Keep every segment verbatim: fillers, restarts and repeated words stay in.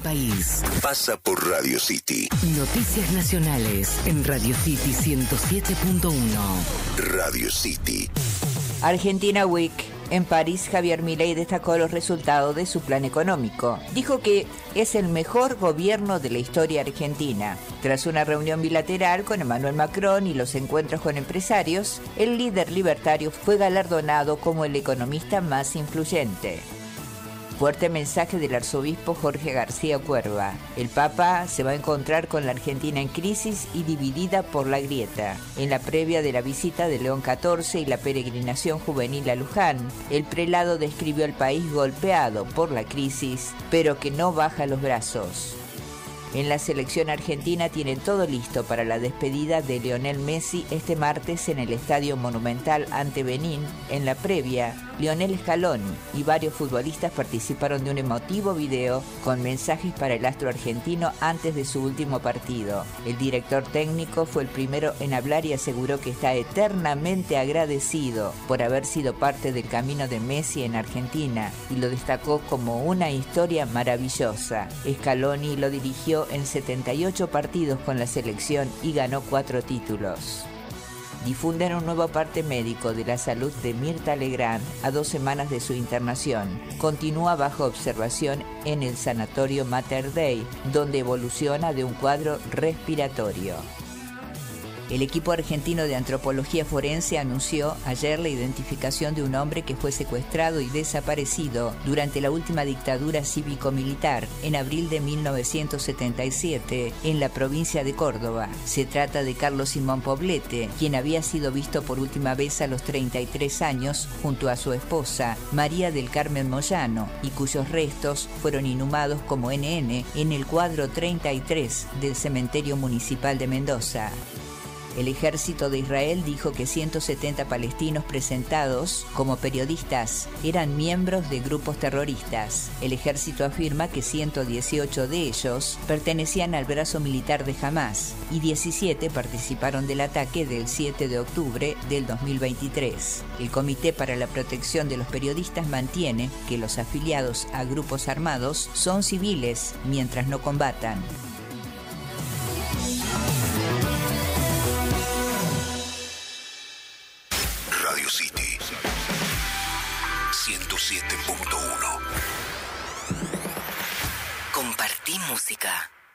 País. Pasa por Radio City. Noticias nacionales en Radio City ciento siete punto uno. Radio City. Argentina Week. En París, Javier Milei destacó los resultados de su plan económico. Dijo que es el mejor gobierno de la historia argentina. Tras una reunión bilateral con Emmanuel Macron y los encuentros con empresarios, el líder libertario fue galardonado como el economista más influyente. Fuerte mensaje del arzobispo Jorge García Cuerva. El Papa se va a encontrar con la Argentina en crisis y dividida por la grieta. En la previa de la visita de León catorce y la peregrinación juvenil a Luján, el prelado describió al país golpeado por la crisis, pero que no baja los brazos. En la selección argentina tienen todo listo para la despedida de Lionel Messi este martes en el Estadio Monumental ante Benín. En la previa, Lionel Scaloni y varios futbolistas participaron de un emotivo video con mensajes para el astro argentino antes de su último partido. El director técnico fue el primero en hablar y aseguró que está eternamente agradecido por haber sido parte del camino de Messi en Argentina y lo destacó como una historia maravillosa. Scaloni lo dirigió en setenta y ocho partidos con la selección y ganó cuatro títulos. Difunden un nuevo parte médico de la salud de Mirta Legrand a dos semanas de su internación. Continúa bajo observación en el sanatorio Mater Dei, donde evoluciona de un cuadro respiratorio. El equipo argentino de antropología forense anunció ayer la identificación de un hombre que fue secuestrado y desaparecido durante la última dictadura cívico-militar en abril de mil novecientos setenta y siete en la provincia de Córdoba. Se trata de Carlos Simón Poblete, quien había sido visto por última vez a los treinta y tres años junto a su esposa, María del Carmen Moyano, y cuyos restos fueron inhumados como ene ene en el cuadro treinta y tres del cementerio municipal de Mendoza. El ejército de Israel dijo que ciento setenta palestinos presentados como periodistas eran miembros de grupos terroristas. El ejército afirma que ciento dieciocho de ellos pertenecían al brazo militar de Hamás y diecisiete participaron del ataque del siete de octubre del dos mil veintitrés. El Comité para la Protección de los Periodistas mantiene que los afiliados a grupos armados son civiles mientras no combatan. Radio City ciento siete punto uno. Compartí música.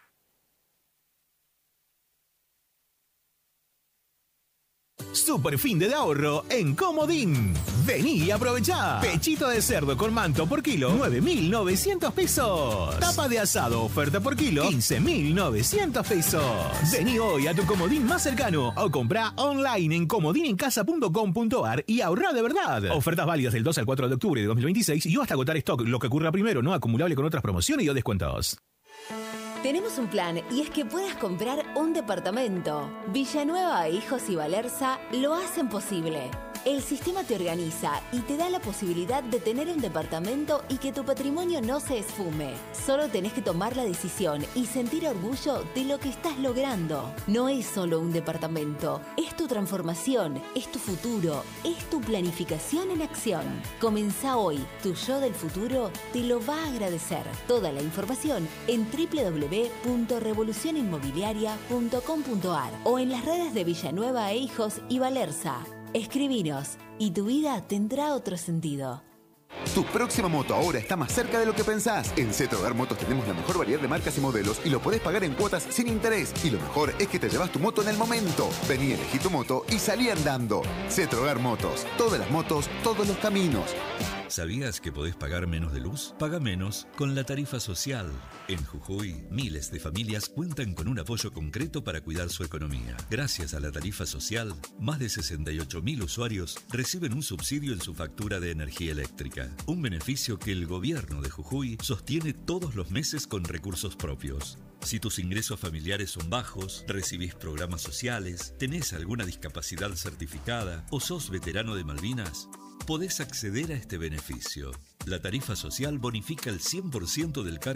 Super fin de ahorro en Comodín. Vení y aprovechá. Pechito de cerdo con manto por kilo, nueve mil novecientos pesos. Tapa de asado, oferta por kilo, quince mil novecientos pesos. Vení hoy a tu Comodín más cercano o comprá online en comodinencasa punto com punto ar y ahorrá de verdad. Ofertas válidas del dos al cuatro de octubre de dos mil veintiséis y hasta agotar stock, lo que ocurra primero, no acumulable con otras promociones y o descuentos. Tenemos un plan y es que puedas comprar un departamento. Villanueva, Hijos y Valerza lo hacen posible. El sistema te organiza y te da la posibilidad de tener un departamento y que tu patrimonio no se esfume. Solo tenés que tomar la decisión y sentir orgullo de lo que estás logrando. No es solo un departamento, es tu transformación, es tu futuro, es tu planificación en acción. Comenzá hoy, tu yo del futuro te lo va a agradecer. Toda la información en doble u doble u doble u punto revolución inmobiliaria punto com punto ar o en las redes de Villanueva e Hijos y Valerza. Escribinos y tu vida tendrá otro sentido. Tu próxima moto ahora está más cerca de lo que pensás. En Cetrogar Motos tenemos la mejor variedad de marcas y modelos y lo podés pagar en cuotas sin interés. Y lo mejor es que te llevas tu moto en el momento. Vení, elegí tu moto y salí andando. Cetrogar Motos. Todas las motos, todos los caminos. ¿Sabías que podés pagar menos de luz? Paga menos con la tarifa social. En Jujuy, miles de familias cuentan con un apoyo concreto para cuidar su economía. Gracias a la tarifa social, más de sesenta y ocho mil usuarios reciben un subsidio en su factura de energía eléctrica. Un beneficio que el gobierno de Jujuy sostiene todos los meses con recursos propios. Si tus ingresos familiares son bajos, recibís programas sociales, tenés alguna discapacidad certificada o sos veterano de Malvinas, podés acceder a este beneficio. La tarifa social bonifica el cien por ciento del cargo